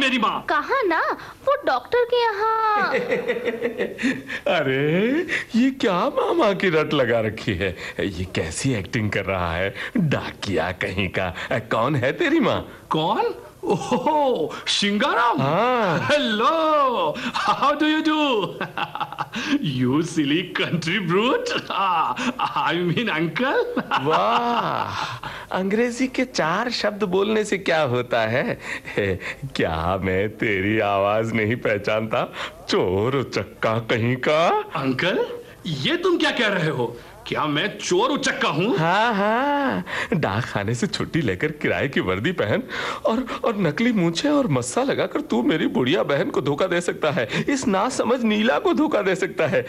तेरी माँ? कहा ना, वो डॉक्टर के यहाँ। अरे ये क्या मामा की रट लगा रखी है, ये कैसी एक्टिंग कर रहा है, डाकिया कहीं का। कौन है तेरी माँ? कौन? ओह, शिंगाराम। हाँ। Hello, how do you do? You silly country brute, I mean uncle. वाह, अंग्रेजी के 4 शब्द बोलने से क्या होता है? क्या मैं तेरी आवाज नहीं पहचानता, चोर उचक्का कहीं का? अंकल, ये तुम क्या कह रहे हो? क्या मैं चोर उचक्का हूँ? हाँ हाँ, डाक खाने से छुट्टी लेकर किराए की वर्दी पहन और नकली मूंछें और मस्सा लगाकर तू मेरी बुढ़िया बहन को धोखा दे सकता है, इस नासमझ नीला को धोखा दे सकता है।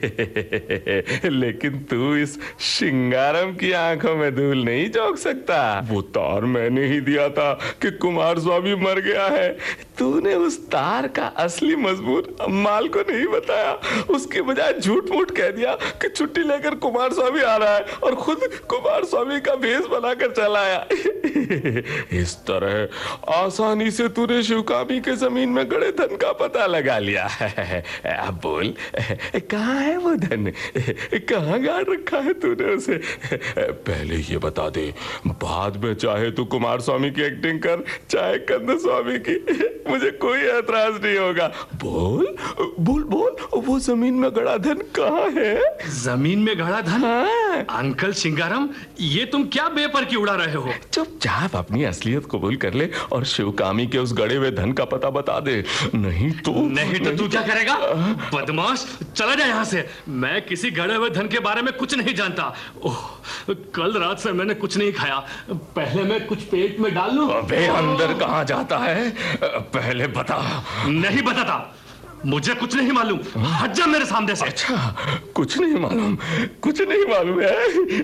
लेकिन तू इस शिंगारम की आंखों में धूल नहीं झोंक सकता। वो तार मैंने ही दिया था कि कुमार स्वामी मर गया है। तूने उस तार का असली मजबूर अम्माल को नहीं बताया, उसके बजाय झूठ मूठ कह दिया कि छुट्टी लेकर कुमार स्वामी आ रहा है और खुद कुमार स्वामी का भेष बनाकर चला आया। इस तरह आसानी से तूने शिवकामी के जमीन में गड़े धन का पता लगा लिया है। अब बोल, कहाँ है वो धन, कहाँ गाड़ रखा है तूने उसे? पहले ये बता दे, बाद में चाहे तू कुमार स्वामी की एक्टिंग कर, चाहे कंद स्वामी की, मुझे कोई ऐतराज नहीं होगा। बोल बोल बोल, वो जमीन में गड़ा धन कहाँ है? जमीन में गड़ा धन? हाँ। अंकल शिंगारम, ये तुम क्या बेपर की उड़ा रहे हो? चुपचाप अपनी असलियत कबूल कर ले और शिवकामी के उस गड़े हुए धन का पता बता दे, नहीं तो तू क्या करेगा? बदमाश, चला जा यहाँ से। मैं किसी गड़े हुए धन के बारे में कुछ नहीं जानता। ओह, कल रात से मैंने कुछ नहीं खाया, पहले मैं कुछ पेट में डाल लूं। अबे अंदर कहाँ जाता है, पहले बता। नहीं बताता, मुझे कुछ नहीं मालूम, हट जा मेरे सामने से। अच्छा, कुछ नहीं मालूम, कुछ नहीं मालूम है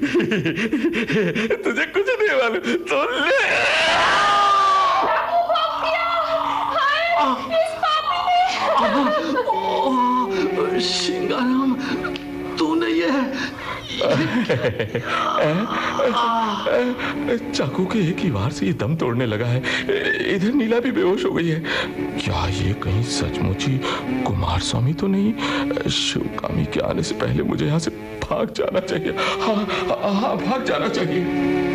तुझे, कुछ नहीं मालूम तो ले। शिंगाराम, तूने ये चाकू के एक ही वार से ये दम तोड़ने लगा है। इधर नीला भी बेहोश हो गई है। क्या ये कहीं सचमुच ही कुमार स्वामी तो नहीं? शिवकामी के आने से पहले मुझे यहाँ से भाग जाना चाहिए। हाँ, भाग जाना चाहिए।